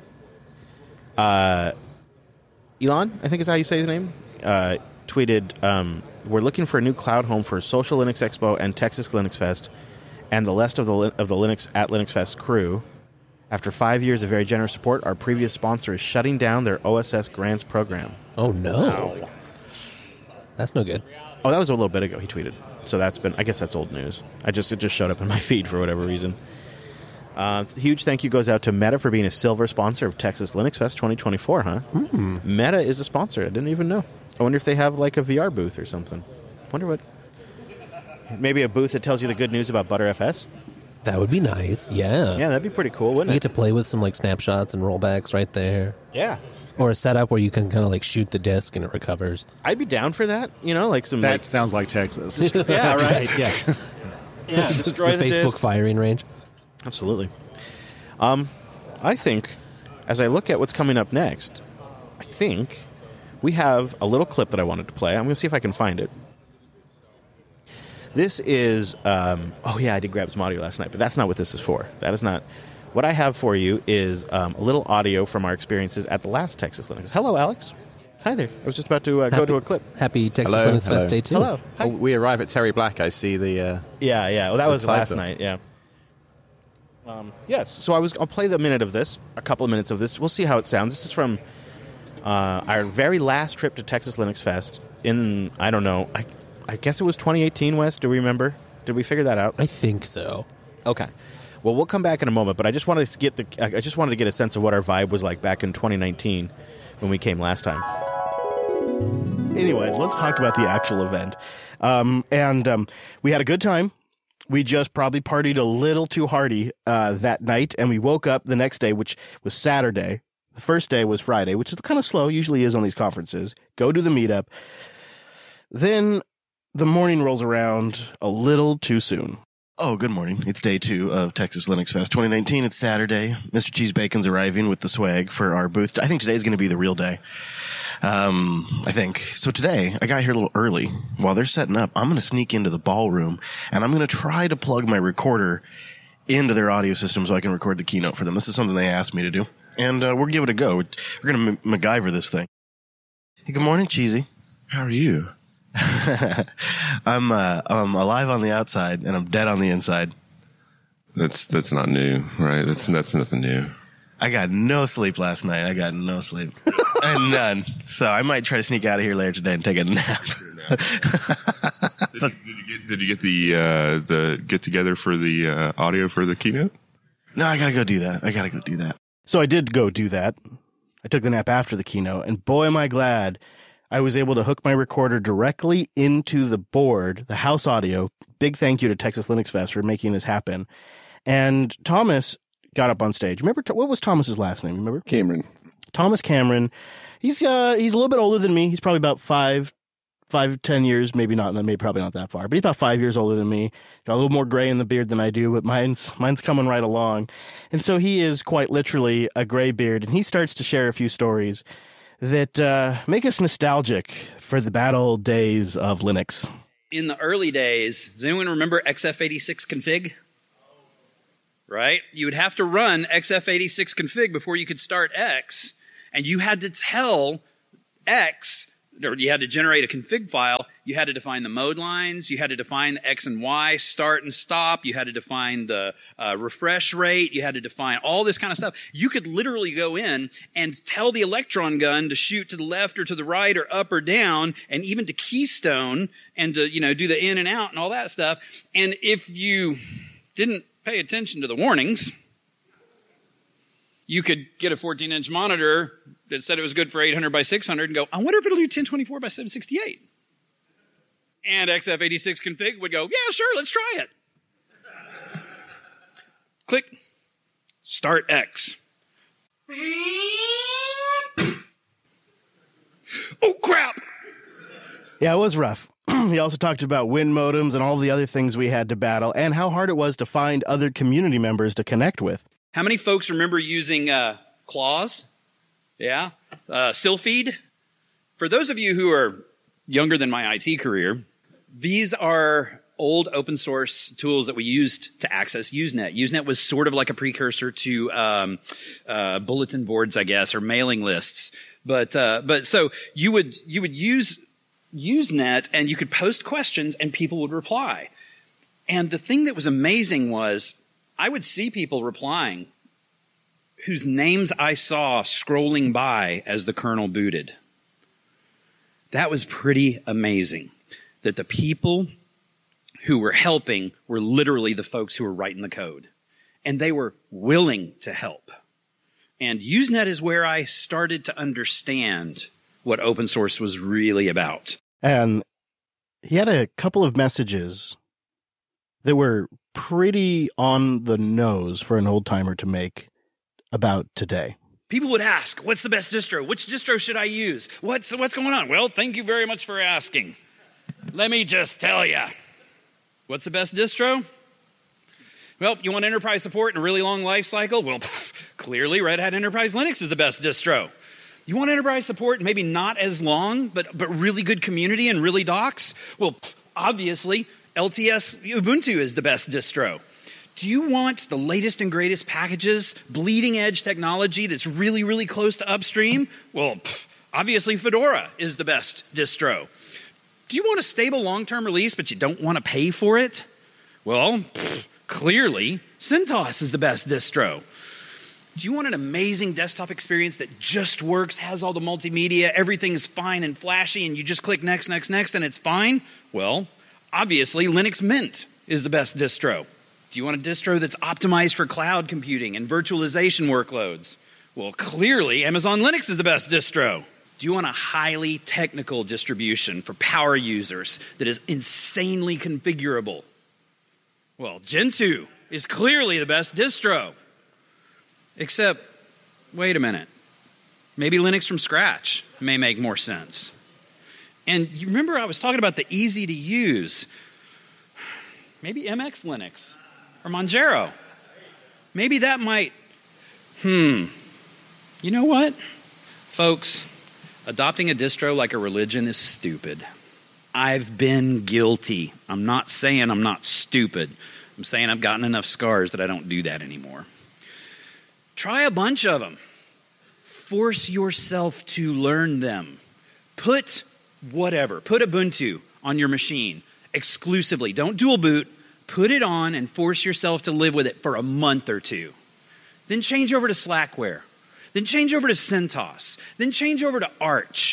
Elon, I think is how you say his name, tweeted, we're looking for a new cloud home for Social Linux Expo and Texas Linux Fest and the rest of the Linux at Linux Fest crew. After 5 years of very generous support, our previous sponsor is shutting down their OSS grants program. Oh, no. Wow. That's no good. Oh, that was a little bit ago he tweeted. So I guess that's old news. It just showed up in my feed for whatever reason. Huge thank you goes out to Meta for being a silver sponsor of Texas Linux Fest 2024, huh? Mm. Meta is a sponsor. I didn't even know. I wonder if they have like a VR booth or something. Wonder what. Maybe a booth that tells you the good news about ButterFS? That would be nice, yeah. Yeah, that'd be pretty cool, wouldn't you it? get to play with some like snapshots and rollbacks right there. Yeah. Or a setup where you can kind of like shoot the disc and it recovers. I'd be down for that. You know, like some... That sounds like Texas. Yeah, right. Yeah. Yeah, destroy the Facebook disc. firing range. Absolutely. I think, as I look at what's coming up next, I think we have a little clip that I wanted to play. I'm going to see if I can find it. This is, I did grab some audio last night, but that's not what this is for. That is not. What I have for you is a little audio from our experiences at the last Texas Linux. Hello, Alex. Hi there. I was just about to go to a clip. Happy Texas Linux Fest Day 2. Hello. Hi. Oh, we arrive at Terry Black. I see the... Yeah. Well, that was last title. night, yeah. Yes, so I'll play a couple of minutes of this. We'll see how it sounds. This is from our very last trip to Texas Linux Fest in, I don't know, I guess it was 2018, Wes. Do we remember? Did we figure that out? I think so. Okay. Well, we'll come back in a moment, but I just wanted to get a sense of what our vibe was like back in 2019 when we came last time. Anyways, let's talk about the actual event. We had a good time. We just probably partied a little too hardy that night, and we woke up the next day, which was Saturday. The first day was Friday, which is kind of slow, usually is on these conferences. Go to the meetup. Then the morning rolls around a little too soon. Oh, good morning. It's day 2 of Texas Linux Fest 2019. It's Saturday. Mr. Cheese Bacon's arriving with the swag for our booth. I think today's going to be the real day. I think. So today, I got here a little early. While they're setting up, I'm going to sneak into the ballroom, and I'm going to try to plug my recorder into their audio system so I can record the keynote for them. This is something they asked me to do, and we'll give it a go. We're going to MacGyver this thing. Hey, good morning, Cheesy. How are you? I'm alive on the outside, and I'm dead on the inside. That's not new, right? That's nothing new. I got no sleep last night. And none. So I might try to sneak out of here later today and take a nap. Did you get the get together for the audio for the keynote? No, I gotta go do that. So I did go do that. I took the nap after the keynote, and boy, am I glad I was able to hook my recorder directly into the board, the house audio. Big thank you to Texas Linux Fest for making this happen. And Thomas got up on stage. Remember, what was Thomas's last name? Remember? Cameron. Thomas Cameron. He's a little bit older than me. He's probably about 10 years, maybe probably not that far, but he's about 5 years older than me. Got a little more gray in the beard than I do, but mine's coming right along. And so he is quite literally a gray beard, and he starts to share a few stories that make us nostalgic for the bad old days of Linux. In the early days, does anyone remember XF86 config? Right? You would have to run XF86 config before you could start X, and you had to tell X, or you had to generate a config file. You had to define the mode lines. You had to define the X and Y, start and stop. You had to define the refresh rate. You had to define all this kind of stuff. You could literally go in and tell the electron gun to shoot to the left or to the right or up or down, and even to keystone and to, do the in and out and all that stuff. And if you didn't pay attention to the warnings, you could get a 14-inch monitor that said it was good for 800 by 600 and go, I wonder if it'll do 1024 by 768. And XF86 config would go, yeah, sure, let's try it. Click. Start X. Oh, crap! Yeah, it was rough. He also talked about WIN modems and all the other things we had to battle, and how hard it was to find other community members to connect with. How many folks remember using Claws? Yeah? Sylpheed? For those of you who are younger than my IT career, these are old open source tools that we used to access Usenet. Usenet was sort of like a precursor to bulletin boards, I guess, or mailing lists. But so you would use Usenet, and you could post questions, and people would reply. And the thing that was amazing was I would see people replying whose names I saw scrolling by as the kernel booted. That was pretty amazing, that the people who were helping were literally the folks who were writing the code. And they were willing to help. And Usenet is where I started to understand what open source was really about. And he had a couple of messages that were pretty on the nose for an old timer to make about today. People would ask, what's the best distro? Which distro should I use? What's going on? Well, thank you very much for asking. Let me just tell you. What's the best distro? Well, you want enterprise support and a really long life cycle? Well, clearly Red Hat Enterprise Linux is the best distro. You want enterprise support, maybe not as long, but really good community and really docs? Well, obviously, LTS Ubuntu is the best distro. Do you want the latest and greatest packages, bleeding edge technology that's really, really close to upstream? Well, obviously Fedora is the best distro. Do you want a stable long-term release, but you don't want to pay for it? Well, clearly CentOS is the best distro. Do you want an amazing desktop experience that just works, has all the multimedia, everything is fine and flashy, and you just click next, next, next, and it's fine? Well, obviously Linux Mint is the best distro. Do you want a distro that's optimized for cloud computing and virtualization workloads? Well, clearly Amazon Linux is the best distro. Do you want a highly technical distribution for power users that is insanely configurable? Well, Gentoo is clearly the best distro. Except, wait a minute, maybe Linux from scratch may make more sense. And you remember I was talking about the easy to use. Maybe MX Linux or Manjaro. Maybe that might, You know what? Folks, adopting a distro like a religion is stupid. I've been guilty. I'm not saying I'm not stupid. I'm saying I've gotten enough scars that I don't do that anymore. Try a bunch of them. Force yourself to learn them. Put Ubuntu on your machine exclusively. Don't dual boot. Put it on and force yourself to live with it for a month or two. Then change over to Slackware. Then change over to CentOS. Then change over to Arch.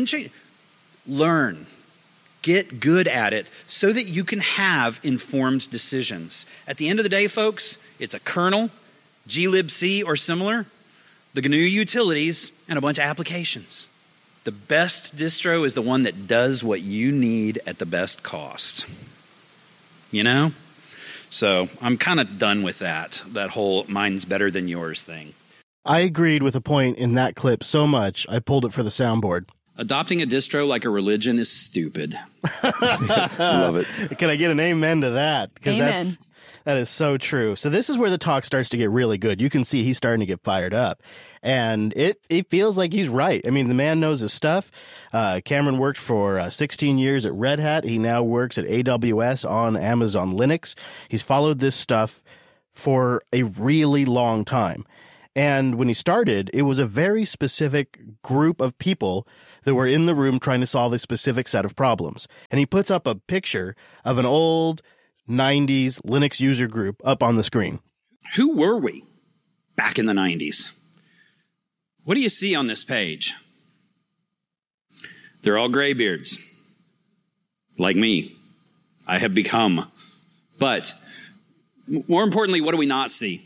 Learn. Get good at it so that you can have informed decisions. At the end of the day, folks, it's a kernel, glibc or similar, the GNU utilities, and a bunch of applications. The best distro is the one that does what you need at the best cost. You know? So I'm kind of done with that whole mine's better than yours thing. I agreed with a point in that clip so much, I pulled it for the soundboard. Adopting a distro like a religion is stupid. Love it. Can I get an amen to that? Amen. That is so true. So this is where the talk starts to get really good. You can see he's starting to get fired up. And it feels like he's right. I mean, the man knows his stuff. Cameron worked for 16 years at Red Hat. He now works at AWS on Amazon Linux. He's followed this stuff for a really long time. And when he started, it was a very specific group of people that were in the room trying to solve a specific set of problems. And he puts up a picture of an old 90s Linux user group up on the screen. Who were we back in the 90s? What do you see on this page? They're all graybeards. Like me. I have become. But more importantly, what do we not see?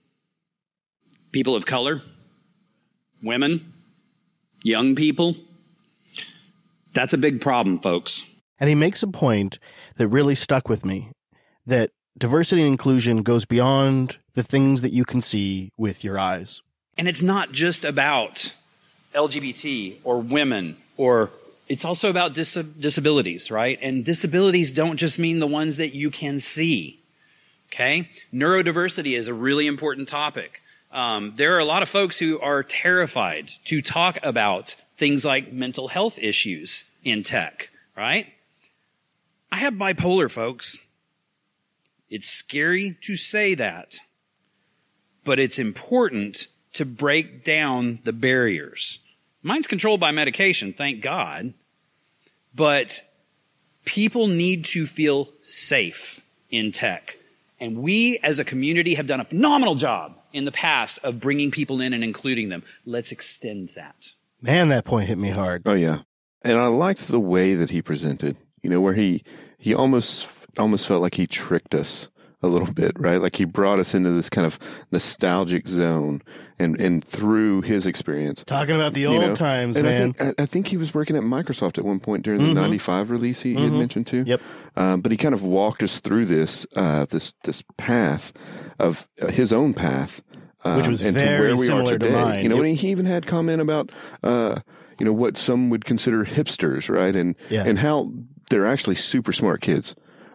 People of color? Women? Young people? That's a big problem, folks. And he makes a point that really stuck with me, that diversity and inclusion goes beyond the things that you can see with your eyes. And it's not just about LGBT or women, or it's also about disabilities, right? And disabilities don't just mean the ones that you can see, okay? Neurodiversity is a really important topic. There are a lot of folks who are terrified to talk about things like mental health issues in tech, right? I have bipolar, folks. It's scary to say that, but it's important to break down the barriers. Mine's controlled by medication, thank God, but people need to feel safe in tech. And we as a community have done a phenomenal job in the past of bringing people in and including them. Let's extend that. Man, that point hit me hard. Oh, yeah. And I liked the way that he presented, where he almost felt like he tricked us a little bit, right? Like he brought us into this kind of nostalgic zone and through his experience. Talking about the old times, and man. I think he was working at Microsoft at one point during the 95 release he had mentioned too. Yep. But he kind of walked us through this path of his own path. Which was and very to where we similar are today. to mine. And he even had comment about, what some would consider hipsters, right? And how they're actually super smart kids,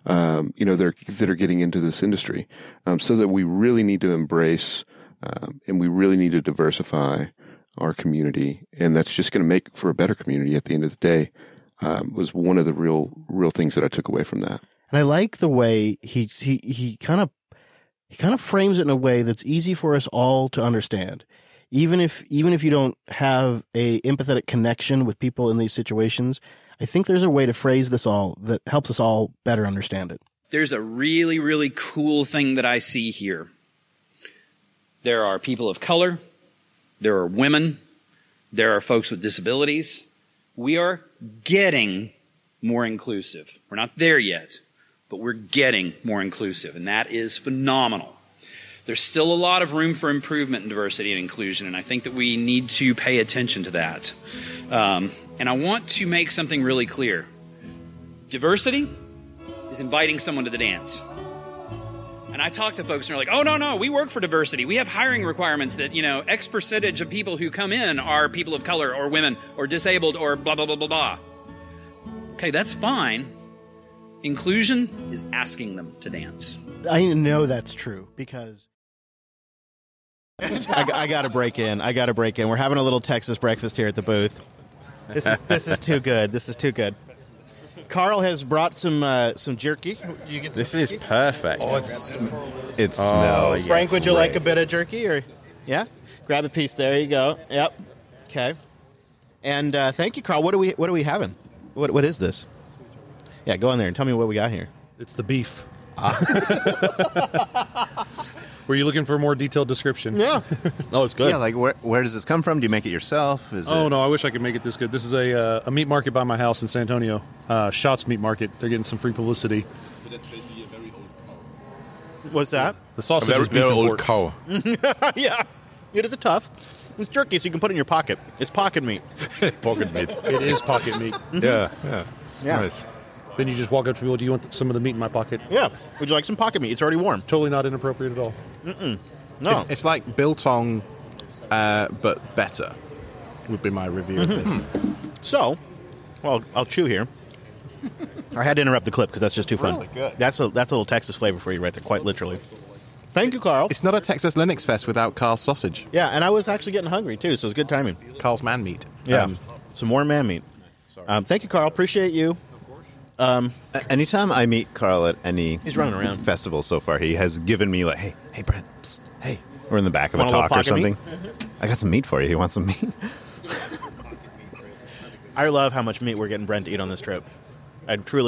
that are getting into this industry. So that we really need to embrace, and we really need to diversify our community. And that's just going to make for a better community at the end of the day, was one of the real things that I took away from that. And I like the way he kind of frames it in a way that's easy for us all to understand. Even if you don't have a empathetic connection with people in these situations, I think there's a way to phrase this all that helps us all better understand it. There's a really, really cool thing that I see here. There are people of color. There are women. There are folks with disabilities. We are getting more inclusive. We're not there yet, but we're getting more inclusive, and that is phenomenal. There's still a lot of room for improvement in diversity and inclusion, and I think that we need to pay attention to that. And I want to make something really clear. Diversity is inviting someone to the dance. And I talk to folks and they're like, oh, no, we work for diversity. We have hiring requirements that, X percentage of people who come in are people of color or women or disabled or blah, blah, blah, blah, blah. Okay, that's fine. Inclusion is asking them to dance. I know that's true because I got to break in. We're having a little Texas breakfast here at the booth. This is too good. This is too good. Carl has brought some jerky. This is perfect. Oh, it smells. Frank, would you like a bit of jerky? Or yeah, grab a piece. There you go. Yep. Okay. And thank you, Carl. What are we having? What is this? Yeah, go in there and tell me what we got here. It's the beef. Were you looking for a more detailed description? Yeah. No, it's good. Yeah, like where does this come from? Do you make it yourself? No, I wish I could make it this good. This is a meat market by my house in San Antonio. Shots Meat Market. They're getting some free publicity. What's that? The sausage is beef and old pork. cow. Yeah. It is a tough. It's jerky, so you can put it in your pocket. It's pocket meat. Pocket meat. It is pocket meat. Yeah. Yeah. Nice. Then you just walk up to people. Do you want some of the meat in my pocket? Yeah. Would you like some pocket meat? It's already warm. Totally not inappropriate at all. No. It's like biltong, but better. Would be my review of this. So, well, I'll chew here. I had to interrupt the clip because that's just too fun. Really good. That's a little Texas flavor for you right there, quite literally. Thank you, Carl. It's not a Texas Linux Fest without Carl's sausage. Yeah, and I was actually getting hungry, too, so it's good timing. Carl's man meat. Yeah, some more man meat. Thank you, Carl. Appreciate you. Anytime I meet Carl at any He's running around. festival so far, he has given me like, hey, Brent, psst, hey. We're in the back of Want a a little talk or pocket meat? something. I got some meat for you. You want some meat? I love how much meat we're getting Brent to eat on this trip. I truly